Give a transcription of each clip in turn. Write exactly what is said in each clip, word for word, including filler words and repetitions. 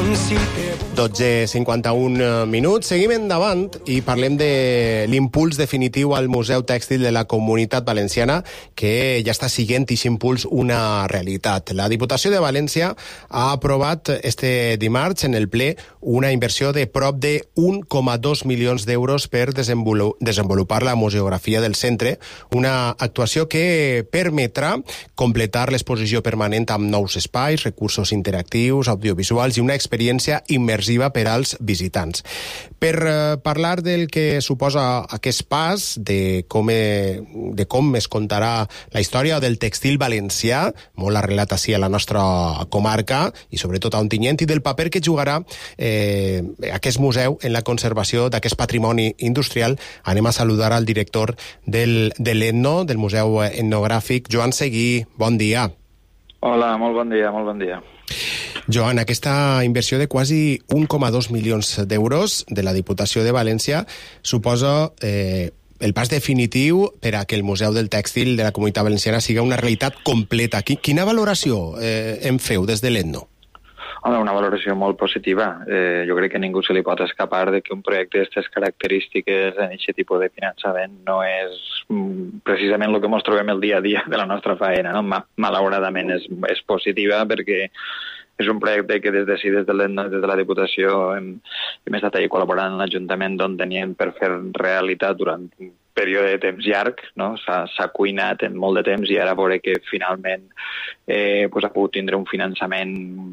dotze cinquanta-un minuts. Seguim endavant i parlem de l'impuls definitiu al Museu Tèxtil de la Comunitat Valenciana, que ja està siguent aquest impuls una realitat. La Diputació de València ha aprovat este dimarts en el ple una inversió de prop de un coma dos milions d'euros per desenvolupar la museografia del centre, una actuació que permetrà completar l'exposició permanent amb nous espais, recursos interactius, audiovisuals i una experiència immersiva per als visitants. Per eh, parlar del que suposa aquest pas, de com, eh, de com es contarà la història del tèxtil valencià, molt arrelat així a la nostra comarca i sobretot a Ontinyent, i del paper que jugarà eh, aquest museu en la conservació d'aquest patrimoni industrial, anem a saludar al director del, de l'Etno, del Museu Etnogràfic, Joan Seguí. Bon dia. Hola, molt bon dia, molt bon dia. Joan, aquesta inversió de quasi un coma dos milions d'euros de la Diputació de València suposa eh, el pas definitiu per a que el Museu del Tèxtil de la Comunitat Valenciana siga una realitat completa. Quina valoració eh, en feu des de l'Etno? Home, una valoració molt positiva. Eh, jo crec que ningú se li pot escapar de que un projecte d'aquestes característiques en aquest tipus de finançament no és mm, precisament el que ens trobem el dia a dia de la nostra feina. No? Ma malauradament és, és positiva perquè és un projecte que des de sí, des de, des de la Diputació hem, hem estat allà col·laborant amb l'Ajuntament d'on teníem per fer realitat durant un període de temps llarg, no? S'ha cuinat en molt de temps i ara veure que finalment eh, pues ha pogut tindre un finançament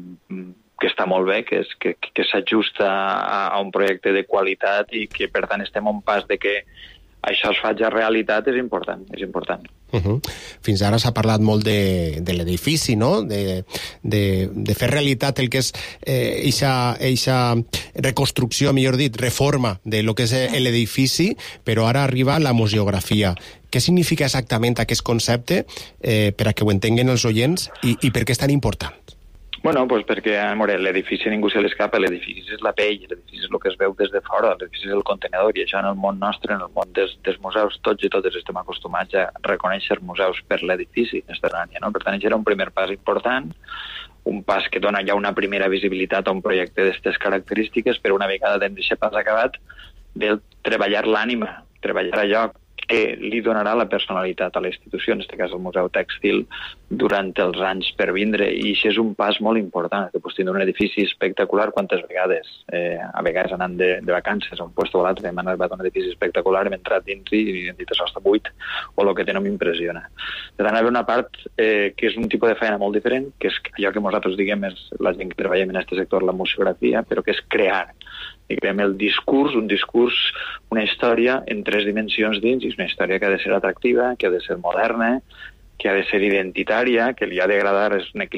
que està molt bé, que, és, que, que s'ajusta a, a un projecte de qualitat i que per tant estem a un pas de que això es faci realitat és important, és important. Uh -huh. Fins ara s'ha parlat molt de, de l'edifici, no? De, de, de fer realitat el que és eixa eh, reconstrucció, millor dit, reforma de lo que és l'edifici, però ara arriba la museografia. Què significa exactament aquest concepte eh, per a que ho entenguen els oients i, i per què és tan important? Bueno, pues perquè l'edifici ningú se l'escapa, l'edifici és la pell, l'edifici és el que es veu des de fora, l'edifici és el contenedor, i això en el món nostre, en el món des, dels museus, tots i totes estem acostumats a reconèixer museus per l'edifici externània, no? Per tant, això era un primer pas important, un pas que dona ja una primera visibilitat a un projecte d'aquestes característiques, però una vegada tenint aquest pas acabat, de treballar l'ànima, treballar allò que li donarà la personalitat a la institució, en aquest cas el Museu Tèxtil, durant els anys per vindre, i això és un pas molt important, que pots tindre un edifici espectacular quantes vegades, eh, a vegades anant de, de vacances a un lloc o a l'altre, hem arribat a un edifici espectacular, hem entrat dins i hem dit això està buit, o el que té no m'impressiona. Per tant, hi ha una part eh, que és un tipus de feina molt diferent, que és allò que nosaltres diguem és la gent que treballem en aquest sector, la museografia, però que és crear, i creem el discurs, un discurs, una història en tres dimensions dins, i és una història que ha de ser atractiva, que ha de ser moderna, que ha de ser identitària, que li ha d'agradar, és un equilibri